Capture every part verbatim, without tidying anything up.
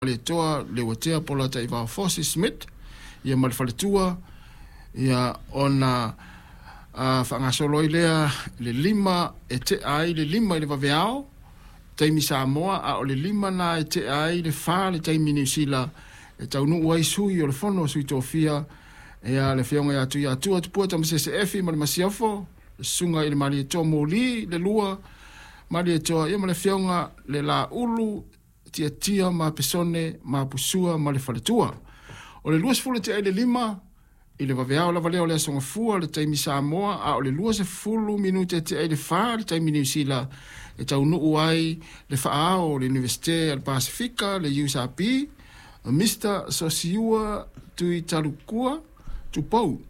le toa le watea pola ta iwa Fosi Smith ia malfaletua ia ona uh, whangasolo ilea le lima e te ai le lima i le waweao taimi Samoa a o le lima na e te ai le wha le taimi New Zealand e taunu uai sui o le fono sui tofia e a le whionga ia tu ia tu atu pua tamu C C F ma le masiafo le sunga i le mali e toa moli le lua mali e toa ia ma le whionga le la ulu tia tia ma pesone ma pusua ma le faletua o le luas fulu te ai le lima i le waweao lava leo le asonga fua le taimi Samoa a o le luas e fulu minute te ai le wha le taimi New Zealand e tau nuu ai le whaao le Universite al Pasifika le U S A P Mister Sosiua tui tarukua tupau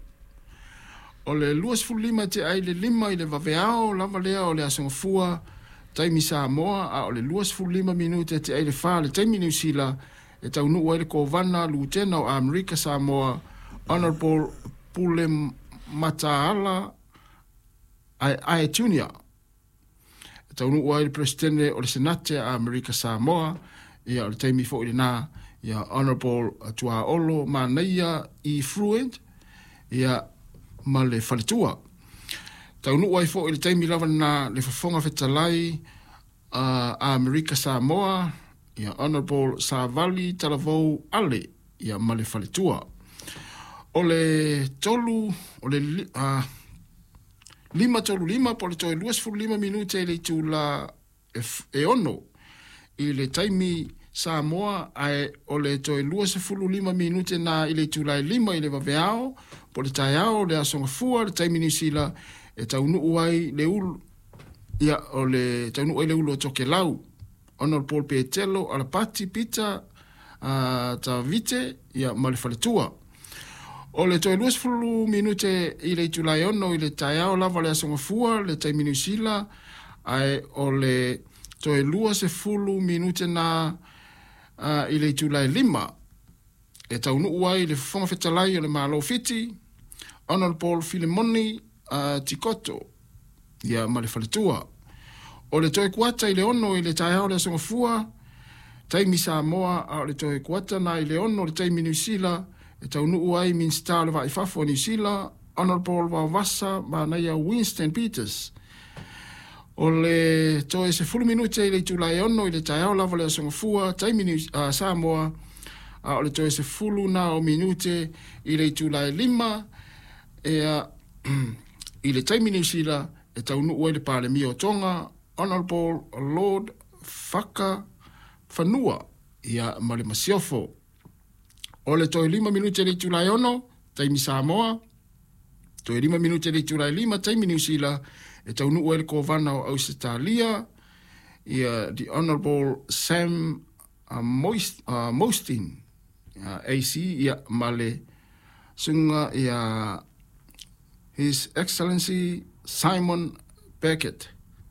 o le luas fulu lima te ai le lima i le waweao lava leo le asonga fua taimi Samoa a o le luas fulu lima minute te ai le wha le taimi New Zealand e tau nuu ai le kovana lutena o Amerika Samoa Honorable Pule Mataala Aetunia e tau nuu ai le presidente o le senate a Amerika Samoa ia o le taimi fo i le nā ia Honorable Tuaolo Manaia i Fluent ia ma le faletua tau nuu ai fo i le taimi lava na le fafonga fetalai uh, a Amerika Samoa ia Honorable Savali Talavou Ale ia ma le faletua o le tolu o le uh, lima tolu lima po le toi luas fulu lima minute le tu la e, e ono i le taimi Samoa ai o le toi luas fulu lima minute na i le tu la lima i le waweao po le taiao le asonga fua le taimi New Zealand e taunu uai le ulu ia o le taunu uai le ulu o toke lau Honorable Paul Petelo ala pati pita uh, ta vite ia ma le faletua o le toi luas fulu minute i le tulai ono i le taiao lava le asonga fua le taimi New Zealand ai o le toi luas fulu minute na uh, i le tulai lima e taunu uai le fonga fetalai o le malo fiti Honorable Paul Filimoni uh, Tikoto ia ma le faletua o le toi kuata i le ono i le taiao le asonga fua taimi Samoa a o le toi kuata na i le ono le taimi New Zealand e tau nuu ai min star le vai fafo New Zealand Honorable Wawasa Manaia Winston Peters o le toi se fulu minute i le tulai ono i le taiao lava le asonga fua taimi uh, Samoa a o le toi se fulu na o minute i le tulai lima e a i le taimi New Zealand e tau nuu ai le pale mi o tonga Honorable Lord Faka Fanua ia ma le masiofo o le toi lima minute le tulai ono taimi Samoa toi lima minute le tulai lima taimi New Zealand e tau nuu ai le kovana o Australia ia the Honorable Sam uh, Most, uh, Mostin uh, A C ia ma le sunga ia His Excellency Simon Beckett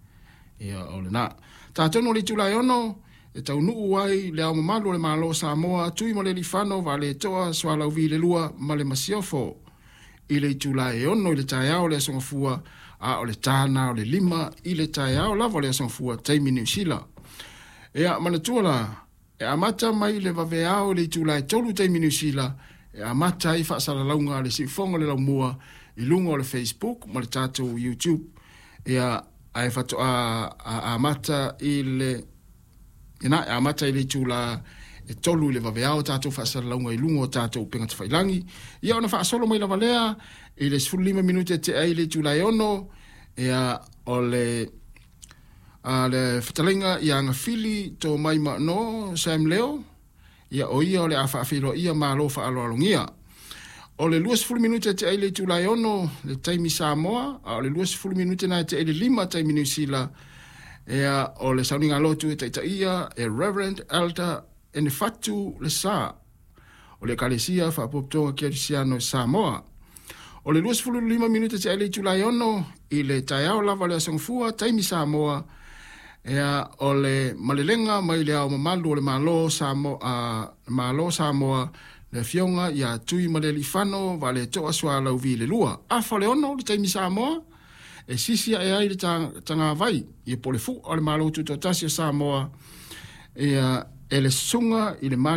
ia o le na tātono le tulai ono e tau nuu ai le au mamalu le malo Samoa tui ma le lifano va le toa swalau vi le lua ma le masiofo i le tulai ono i le taiao le asonga fua a o le tāna o le lima i le taiao lava le asonga fua taimi New Zealand e a manatua la e amata mai le vaveao le tulai tolu taimi New Zealand e amata i whaasara launga le sifonga le laumua i lunga o le Facebook ma le tātou YouTube e a ai fato a, a, a mata i le ina a mata i le tula e tolu le vaveao tātou whaasara launga i lunga o tātou penga te whailangi ia ona whaasolo mai lava lea i le sifuru lima minute te ai le tula e ono e a o le a le whatalenga i anga fili tō mai ma no Sam Leo ia o ia o le a whaafiro ia ma lo whaalongia o le luas fulu minute te ai le tulai ono le taimi Samoa a o le luas fulu minute na te ai le lima taimi New Zealand e a o le sauninga lotu e taita ia e Reverend Elder Enefatu le sa o le kalesia whaapoptonga kia risiano Samoa o le luas fulu lima minute te ai le tulai ono i le taiao lava le asongfua taimi Samoa e a o le malelenga mai le au mamalu o le malo Samoa uh, malo Samoa le fionga ia tui ma le lifano va le toa swa lau vi le lua a fa le ono le taimi Samoa e sisia e ai le tanga vai i pole fu o le malo tu to tasia Samoa e uh, e le sunga i le